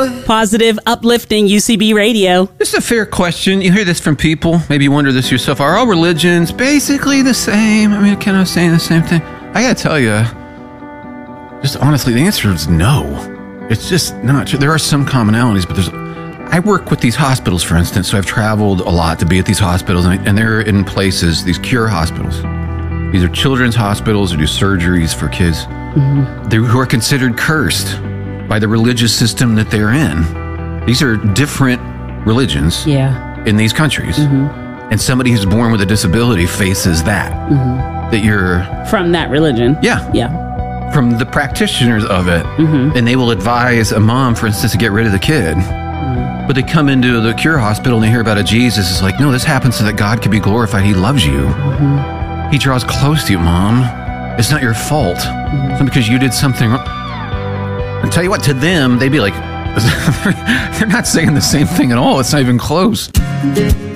Positive, uplifting UCB radio. This is a fair question. You hear this from people. Maybe you wonder this yourself. Are all religions basically the same? I mean, kind of saying the same thing. I gotta tell you, just honestly, the answer is no. It's just not true. There are some commonalities, but I work with these hospitals, for instance, so I've traveled a lot to be at these hospitals, and they're in places, these cure hospitals. These are children's hospitals who do surgeries for kids who are considered cursed by the religious system that they're in. These are different religions in these countries. And somebody who's born with a disability faces that. That you're... From that religion. Yeah. From the practitioners of it. And they will advise a mom, for instance, to get rid of the kid. But they come into the cure hospital and they hear about a Jesus. It's like, no, this happens so that God can be glorified. He loves you. He draws close to you, Mom. It's not your fault. It's not because you did something wrong. And tell you what, to them, they'd be like, they're not saying the same thing at all. It's not even close.